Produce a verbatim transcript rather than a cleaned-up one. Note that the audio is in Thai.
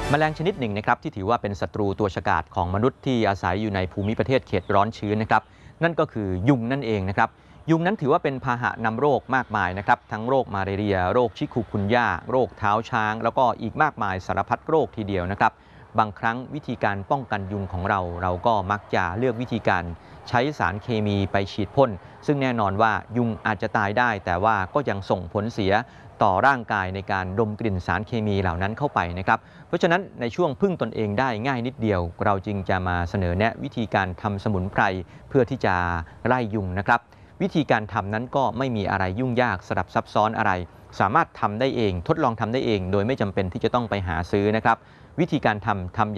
แมลงชนิดหนึ่งนะครับที่ถือว่าเป็นศัตรูตัวฉกาจของมนุษย์ที่อาศัยอยู่ในภูมิประเทศเขตร้อนชื้นนะครับนั่นก็คือยุงนั่นเองนะครับยุงนั้นถือว่าเป็นพาหะนำโรคมากมายนะครับทั้งโรคมาเรียโรคชิคุกุนย่าโรคเท้าช้างแล้วก็อีกมากมายสารพัดโรคทีเดียวนะครับบางครั้งวิธีการป้องกันยุงของเราเราก็มักจะเลือกวิธีการใช้สารเคมีไปฉีดพ่นซึ่งแน่นอนว่ายุงอาจจะตายได้แต่ว่าก็ยังส่งผลเสียต่อร่างกายในการดมกลิ่นสารเคมีเหล่านั้นเข้าไปนะครับเพราะฉะนั้นในช่วงพึ่งตนเองได้ง่ายนิดเดียวเราจึงจะมาเสนอแนะวิธีการทำสมุนไพรเพื่อที่จะไล่ยุงนะครับวิธีการทำนั้นก็ไม่มีอะไรยุ่งยากสลับซับซ้อนอะไรสามารถทำได้เองทดลองทำได้เองโดยไม่จำเป็นที่จะต้องไปหาซื้อนะครับวิธีการทำทำ